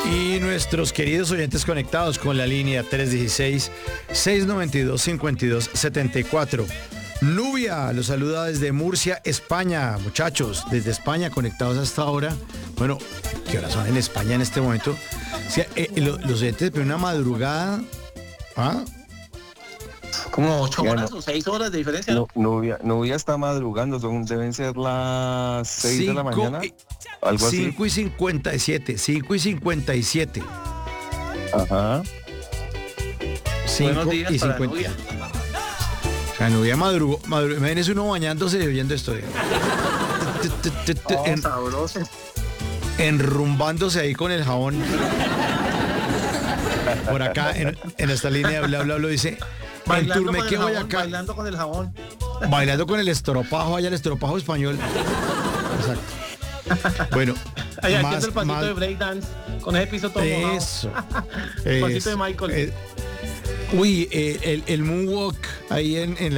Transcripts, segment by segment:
Y nuestros queridos oyentes conectados con la línea 316-692-5274. Nubia los saluda desde Murcia, España. Muchachos, desde España conectados hasta ahora. Bueno, ¿qué horas son en España en este momento? O sea, los oyentes de una madrugada. ¿Ah? Como 8 horas o 6 horas de diferencia. No, Nubia está madrugando, deben ser las 6 de la mañana. Algo así. 5 y 57. 5 y 57. Ajá. 5 y 50. Nubia. O sea, Nubia madrugó. Imagínese uno bañándose y oyendo esto. Sabroso. Enrumbándose ahí con el jabón. Por acá, en esta línea de bla bla bla dice. Bailando con el jabón, bailando con el jabón. Bailando con el estropajo, allá el estropajo español. Exacto. Bueno, allá haciendo el pasito de breakdance con ese piso todo mojado. Eso. El pasito de Michael. El moonwalk ahí en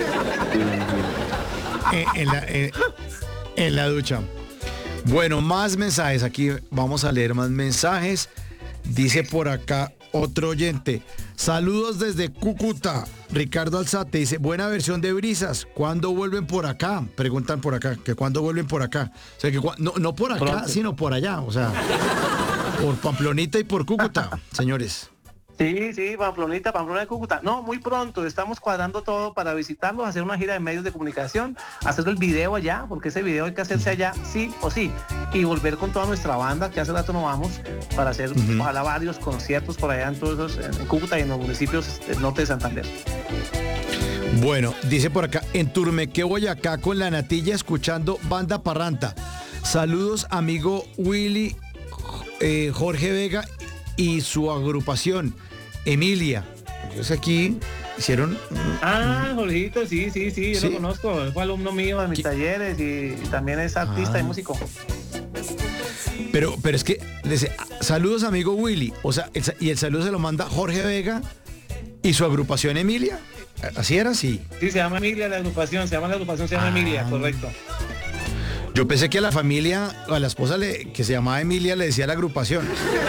la ducha. Bueno, más mensajes. Aquí vamos a leer más mensajes. Dice por acá otro oyente. Saludos desde Cúcuta. Ricardo Alzate dice, buena versión de Brisas. ¿Cuándo vuelven por acá? Preguntan por acá, que cuándo vuelven por acá. O sea, que no por acá, pronto, sino por allá. O sea, por Pamplonita y por Cúcuta, señores. Sí, Pamplona de Cúcuta. No, muy pronto, estamos cuadrando todo para visitarlos, hacer una gira de medios de comunicación, hacer el video allá, porque ese video hay que hacerse allá, sí o sí, y volver con toda nuestra banda, que hace rato no vamos, para hacer ojalá varios conciertos por allá en todos esos, en Cúcuta y en los municipios del norte de Santander. Bueno, dice por acá, en Turmeque, Boyacá, con la natilla, escuchando Banda Parranta. Saludos, amigo Willy, Jorge Vega y su agrupación. Emilia, ellos aquí hicieron... Jorgito, sí, yo lo conozco, fue alumno mío de mis talleres y también es artista y músico. Pero es que, dice, saludos amigo Willy, o sea, y el saludo se lo manda Jorge Vega y su agrupación Emilia, ¿así era? Sí, se llama Emilia la agrupación, se llama Emilia, correcto. Yo pensé que a la familia, a la esposa que se llamaba Emilia le decía la agrupación.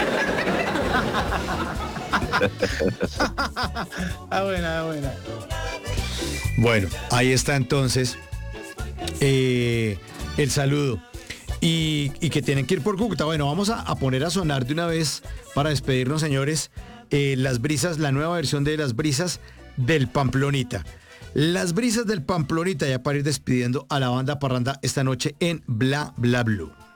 buena. Bueno, ahí está entonces el saludo. Y que tienen que ir por Cúcuta. Bueno, vamos a poner a sonar de una vez para despedirnos, señores, Las Brisas, la nueva versión de Las Brisas del Pamplonita. Las Brisas del Pamplonita, ya para ir despidiendo a la banda parranda esta noche en Bla Bla Blue.